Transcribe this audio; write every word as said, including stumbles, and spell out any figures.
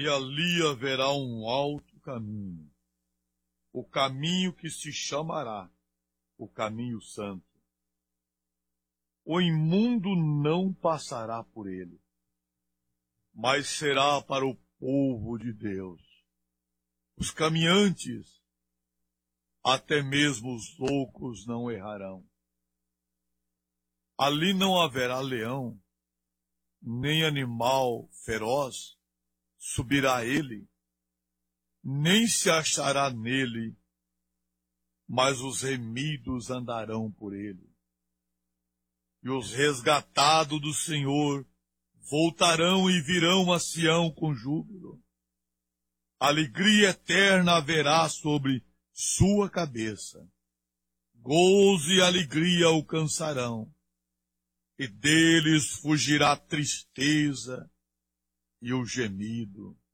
e ali haverá um alto caminho, o caminho que se chamará o caminho santo. O imundo não passará por ele, mas será para o povo de Deus. Os caminhantes, até mesmo os loucos, não errarão. Ali não haverá leão, nem animal feroz subirá a ele, nem se achará nele, mas os remidos andarão por ele. E os resgatados do Senhor voltarão e virão a Sião com júbilo. Alegria eterna haverá sobre sua cabeça. Gozo e alegria alcançarão, e deles fugirá a tristeza e o gemido.